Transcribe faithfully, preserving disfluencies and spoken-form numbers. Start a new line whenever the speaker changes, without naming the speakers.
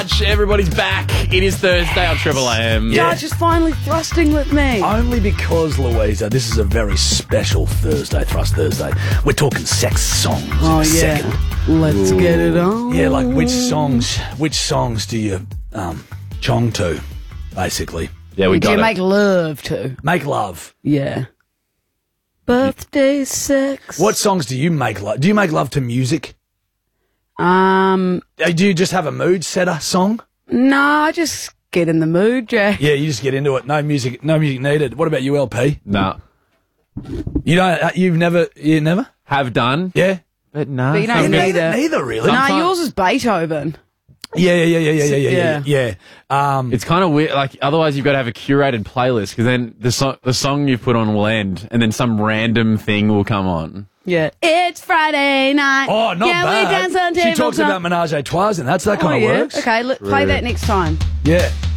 Everybody's back. It is Thursday on Triple M.
Yeah. Judge is finally thrusting with me.
Only because, Louisa, this is a very special Thursday, Thrust Thursday. We're talking sex songs
Oh,
in a
yeah.
second.
Let's
Ooh.
get it on.
Yeah, like which songs which songs do you um, chong to, basically?
Yeah, we
Do
got
you
it.
make love to?
Make love.
Yeah. Birthday sex.
What songs do you make love? Do you make love to music?
Um,
Uh, Do you just have a mood setter song?
nah, just get in the mood, Jack.
Yeah, you just get into it. No music, no music needed. What about you, L P?
Nah.
You don't. uh, You've never. You never.
Have done.
Yeah.
But no.
But you don't
Yeah,
need
neither,
it.
neither really.
Nah,
Sometimes-
yours is Beethoven.
Yeah, yeah, yeah, yeah, yeah, yeah, yeah,
Yeah.
yeah. yeah. Um,
It's kind of weird. Like, otherwise you've got to have a curated playlist because then the, so- the song you've put on will end and then some random thing will come on.
Yeah. It's Friday night.
oh, not
Can we dance
bad.
on
She talks
tabletop?
about menage a trois, and that's that kind
Oh,
of
yeah.
works.
Okay, let, play that next time.
Yeah.